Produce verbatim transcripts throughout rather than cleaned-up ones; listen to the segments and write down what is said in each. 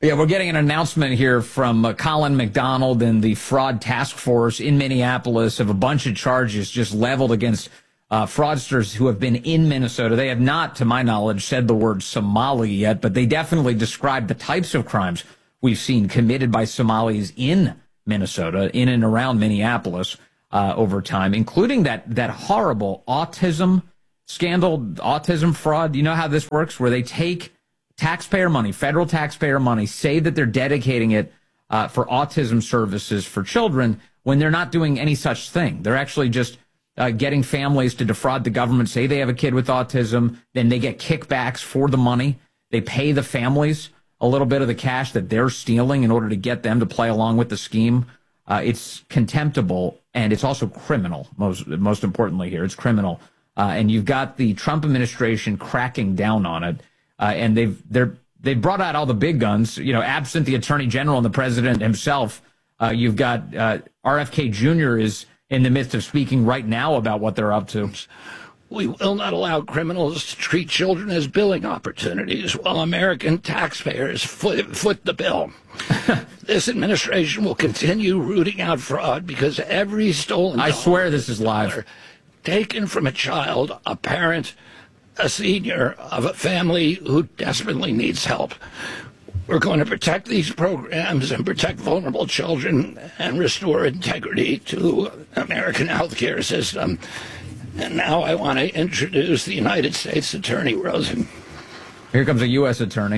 Yeah, we're getting an announcement here from uh, Colin McDonald and the fraud task force in Minneapolis of a bunch of charges just leveled against uh, fraudsters who have been in Minnesota. They have not, to my knowledge, said the word Somali yet, but they definitely describe the types of crimes we've seen committed by Somalis in Minnesota, in and around Minneapolis uh, over time, including that that horrible autism scandal, autism fraud. You know how this works, where they take taxpayer money, federal taxpayer money, say that they're dedicating it uh, for autism services for children when they're not doing any such thing. They're actually just uh, getting families to defraud the government, say they have a kid with autism, then they get kickbacks for the money. They pay the families a little bit of the cash that they're stealing in order to get them to play along with the scheme. Uh, it's contemptible, and it's also criminal, most, most importantly here. It's criminal. Uh, and you've got the Trump administration cracking down on it. Uh, and they've they're they've brought out all the big guns, you know, absent the attorney general and the president himself. Uh, you've got uh, R F K Junior is in the midst of speaking right now about what they're up to. We will not allow criminals to treat children as billing opportunities while American taxpayers foot, foot the bill. This administration will continue rooting out fraud because every stolen I swear this is live. Taken from a child, a parent, a senior of a family who desperately needs help. We're going to protect these programs and protect vulnerable children and restore integrity to American healthcare system. And now I want to introduce the United States Attorney Rosen. Here comes a U S attorney.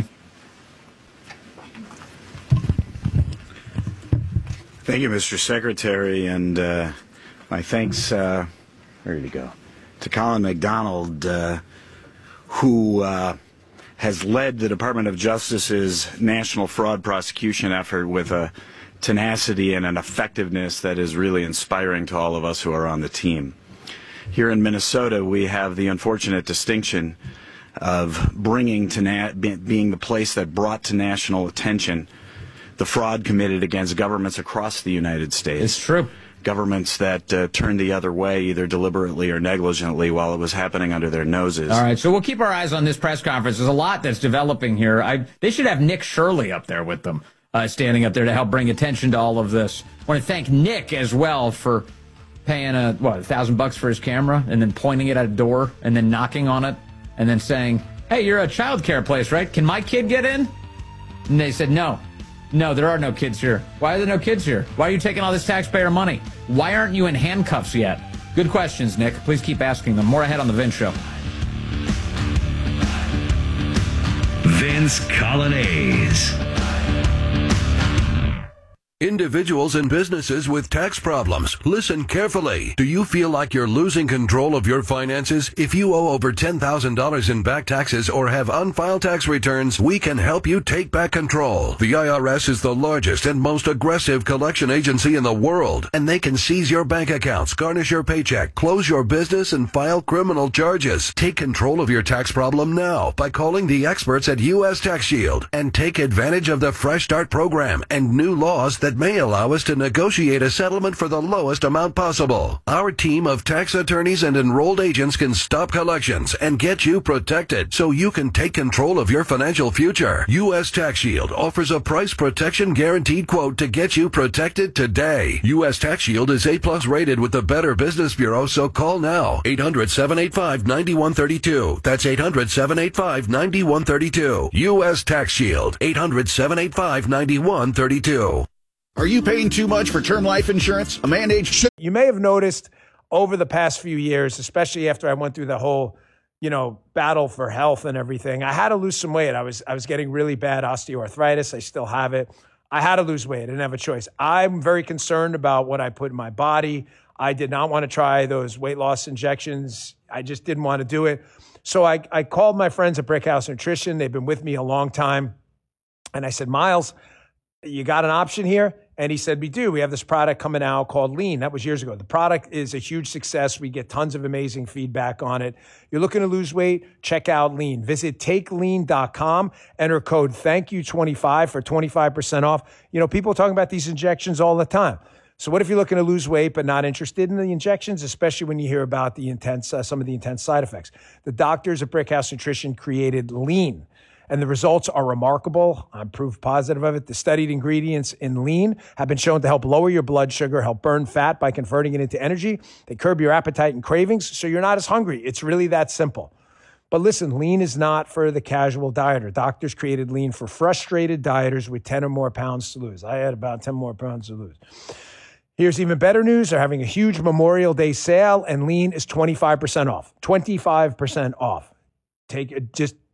Thank you, Mister Secretary, and uh, my thanks, uh, where did he go, to Colin McDonald, uh, who uh, has led the Department of Justice's national fraud prosecution effort with a tenacity and an effectiveness that is really inspiring to all of us who are on the team. Here in Minnesota, we have the unfortunate distinction of bringing to na- being the place that brought to national attention the fraud committed against governments across the United States. It's true. Governments that uh, turned the other way, either deliberately or negligently, while it was happening under their noses. All right, so we'll keep our eyes on this press conference. There's a lot that's developing here. I, they should have Nick Shirley up there with them, uh, standing up there to help bring attention to all of this. I want to thank Nick as well for paying a what a thousand bucks for his camera and then pointing it at a door and then knocking on it and then saying, "Hey, you're a child care place, right? Can my kid get in?" And they said, "No. No, there are no kids here." Why are there no kids here? Why are you taking all this taxpayer money? Why aren't you in handcuffs yet? Good questions, Nick. Please keep asking them. More ahead on The Vince Show. Vince Coglianese. Individuals and businesses with tax problems, listen carefully. Do you feel like you're losing control of your finances? If you owe over ten thousand dollars in back taxes or have unfiled tax returns, we can help you take back control. The I R S is the largest and most aggressive collection agency in the world, and they can seize your bank accounts, garnish your paycheck, close your business, and file criminal charges. Take control of your tax problem now by calling the experts at U S Tax Shield and take advantage of the Fresh Start program and new laws that may allow us to negotiate a settlement for the lowest amount possible. Our team of tax attorneys and enrolled agents can stop collections and get you protected so you can take control of your financial future. U S Tax Shield offers a price protection guaranteed quote to get you protected today. U S Tax Shield is A plus rated with the Better Business Bureau, so call now. eight hundred, seven eight five, nine one three two. That's eight hundred, seven eight five, nine one three two. U S Tax Shield. eight hundred, seven eight five, nine one three two. Are you paying too much for term life insurance? A man-age should... You may have noticed over the past few years, especially after I went through the whole, you know, battle for health and everything, I had to lose some weight. I was I was getting really bad osteoarthritis. I still have it. I had to lose weight. I didn't have a choice. I'm very concerned about what I put in my body. I did not want to try those weight loss injections. I just didn't want to do it. So I, I called my friends at Brickhouse Nutrition. They've been with me a long time. And I said, Miles, you got an option here? And he said, we do. We have this product coming out called Lean. That was years ago. The product is a huge success. We get tons of amazing feedback on it. You're looking to lose weight? Check out Lean. Visit take lean dot com. Enter code thank you twenty-five for twenty-five percent off. You know, people are talking about these injections all the time. So what if you're looking to lose weight but not interested in the injections, especially when you hear about the intense, uh, some of the intense side effects? The doctors at Brickhouse Nutrition created Lean. and the results are remarkable. I'm proof positive of it. The studied ingredients in Lean have been shown to help lower your blood sugar, help burn fat by converting it into energy. They curb your appetite and cravings, so you're not as hungry. It's really that simple. But listen, Lean is not for the casual dieter. Doctors created Lean for frustrated dieters with ten or more pounds to lose. I had about ten more pounds to lose. Here's even better news. They're having a huge Memorial Day sale, and Lean is twenty-five percent off. twenty-five percent off. Take it, just